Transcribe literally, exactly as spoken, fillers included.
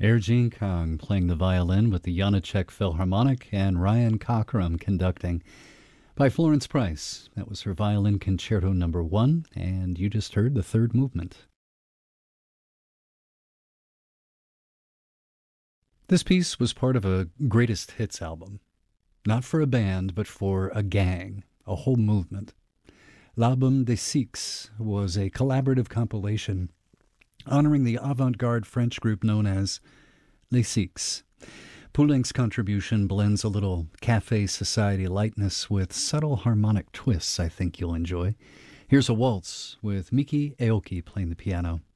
Erjin Kang playing the violin with the Janacek Philharmonic and Ryan Cockrum conducting. By Florence Price. That was her Violin Concerto number one, and you just heard the third movement. This piece was part of a greatest hits album. Not for a band, but for a gang, a whole movement. L'Album des Six was a collaborative compilation honoring the avant-garde French group known as Les Six. Poulenc's contribution blends a little cafe society lightness with subtle harmonic twists I think you'll enjoy. Here's a waltz with Miki Aoki playing the piano.